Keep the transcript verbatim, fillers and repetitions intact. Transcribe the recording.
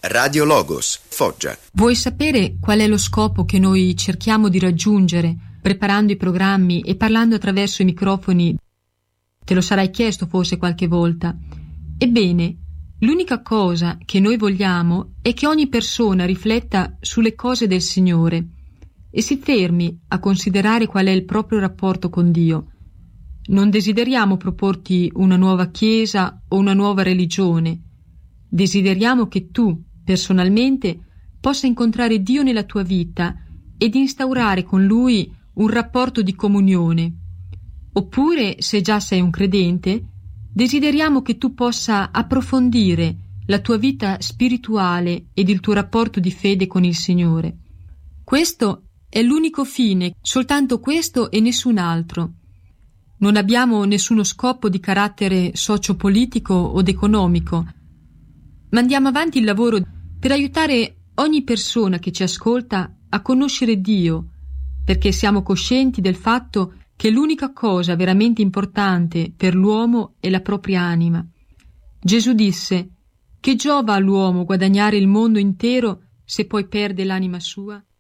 Radio Logos, Foggia. Vuoi sapere qual è lo scopo che noi cerchiamo di raggiungere preparando i programmi e parlando attraverso i microfoni? Te lo sarai chiesto forse qualche volta. Ebbene, l'unica cosa che noi vogliamo è che ogni persona rifletta sulle cose del Signore e si fermi a considerare qual è il proprio rapporto con Dio. Non desideriamo proporti una nuova chiesa o una nuova religione. Desideriamo che tu, personalmente, possa incontrare Dio nella tua vita ed instaurare con Lui un rapporto di comunione. Oppure, se già sei un credente, desideriamo che tu possa approfondire la tua vita spirituale ed il tuo rapporto di fede con il Signore. Questo è l'unico fine, soltanto questo e nessun altro. Non abbiamo nessuno scopo di carattere sociopolitico od economico, ma andiamo avanti il lavoro per aiutare ogni persona che ci ascolta a conoscere Dio, perché siamo coscienti del fatto che l'unica cosa veramente importante per l'uomo è la propria anima. Gesù disse: «Che giova all'uomo guadagnare il mondo intero se poi perde l'anima sua?»